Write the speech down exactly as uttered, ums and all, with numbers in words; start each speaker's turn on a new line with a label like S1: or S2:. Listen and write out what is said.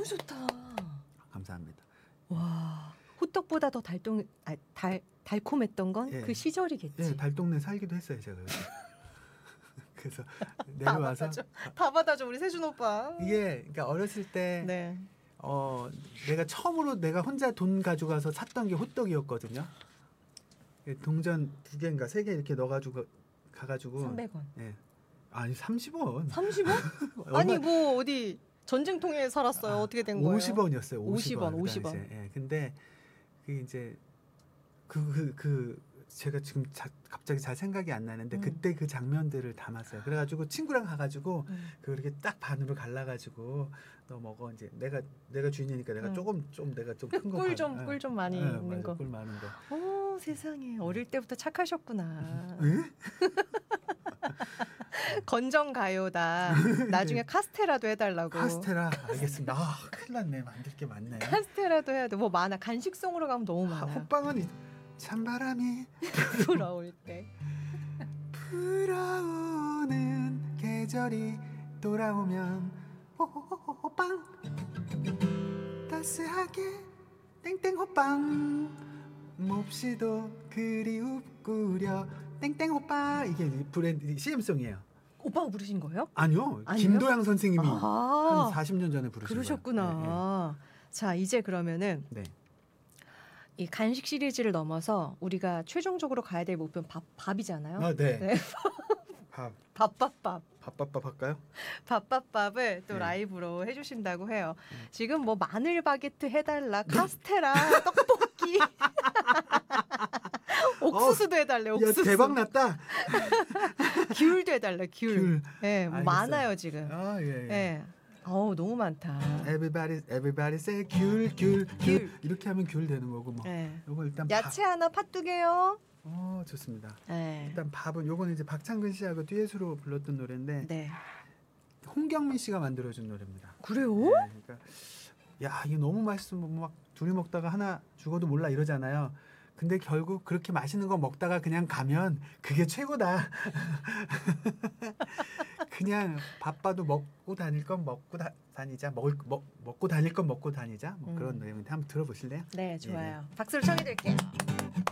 S1: 너무 좋다.
S2: 감사합니다.
S1: 와, 호떡보다 더 달동, 아, 달, 달콤했던 건 그
S2: 예.
S1: 시절이겠지.
S2: 예, 달동네 살기도 했어요 제가. 그래서 내려와서
S1: 다 받아줘, 다 받아줘 우리 세준 오빠.
S2: 이게 그러니까 어렸을 때
S1: 네.
S2: 어, 내가 처음으로 내가 혼자 돈 가져가서 샀던 게 호떡이었거든요. 동전 두 개인가 세 개 이렇게 넣어가지고 가가지고
S1: 삼백 원.
S2: 예. 아니 삼십 원.
S1: 삼십 원? 아니 뭐 어디 전쟁통에 살았어요.
S2: 아,
S1: 어떻게 된 거예요?
S2: 오십 원이었어요.
S1: 오십 원,
S2: 그
S1: 오십 원.
S2: 당시에. 예. 근데 그 이제 그 그 그 제가 지금 자, 갑자기 잘 생각이 안 나는데
S1: 음.
S2: 그때 그 장면들을 담았어요. 그래가지고 친구랑 가가지고
S1: 음.
S2: 그렇게 딱 반으로 갈라가지고 너 먹어 이제 내가 내가 주인이니까 내가
S1: 음.
S2: 조금 좀 내가 좀 큰 거
S1: 꿀 좀 꿀 좀 많이 있는 거.
S2: 꿀 많은 거.
S1: 오 세상에 어릴 때부터 착하셨구나.
S2: 에?
S1: 건정 가요다. 나중에 카스테라도 해달라고.
S2: 카스테라 알겠습니다. 아 큰일 났네. 만들 게 많네.
S1: 카스테라도 해야 돼. 뭐 많아. 간식송으로 가면 너무
S2: 아,
S1: 많아.
S2: 호빵은 이- 찬바람이
S1: 부러울 때.
S2: 불어오는 계절이 돌아오면 호호호호빵 따스하게 땡땡 호빵 몹시도 그리 웃구려 땡땡 호빵 이게 브랜드 씨엠송이에요.
S1: 오빠가 부르신 거예요?
S2: 아니요,
S1: 아니요?
S2: 김도영 선생님이
S1: 아,
S2: 한 사십 년 전에 부르신
S1: 그러셨구나.
S2: 거예요.
S1: 자 이제 그러면은
S2: 네, 네.
S1: 이 간식 시리즈를 넘어서 우리가 최종적으로 가야 될 목표는 밥 밥이잖아요.
S2: 아, 네.
S1: 네.
S2: 밥,
S1: 밥밥밥.
S2: 밥밥밥 할까요?
S1: 밥밥밥을 또
S2: 네.
S1: 라이브로 해주신다고 해요. 지금 뭐 마늘 바게트 해달라, 카스테라, 떡볶이, 옥수수도 해달래.
S2: 야
S1: 옥수수.
S2: 대박 났다.
S1: 귤도 해달래. 귤.
S2: 귤.
S1: 예, 뭐
S2: 알겠어요.
S1: 많아요 지금.
S2: 아 예. 예.
S1: 예. 어우 너무 많다.
S2: Everybody, everybody say 귤, 귤, 귤.
S1: 귤.
S2: 이렇게 하면 귤 되는 거고 뭐.
S1: 예.
S2: 요거 일단
S1: 야채 하나 팥두개요.
S2: 밥. 어 좋습니다.
S1: 예.
S2: 일단 밥은 요거는 이제 박창근 씨하고 듀엣으로 불렀던 노래인데
S1: 네.
S2: 홍경민 씨가 만들어준 노래입니다.
S1: 그래요?
S2: 네, 그러니까 야 이게 너무 맛있으면 막 둘이 먹다가 하나 죽어도 몰라 이러잖아요. 근데 결국 그렇게 맛있는 거 먹다가 그냥 가면 그게 최고다. 그냥 바빠도 먹고 다닐 건 먹고 다, 다니자. 먹을 먹, 먹고 다닐 건 먹고 다니자. 뭐
S1: 음.
S2: 그런 내용인데 한번 들어보실래요?
S1: 네, 좋아요. 박수를 청해드릴게요.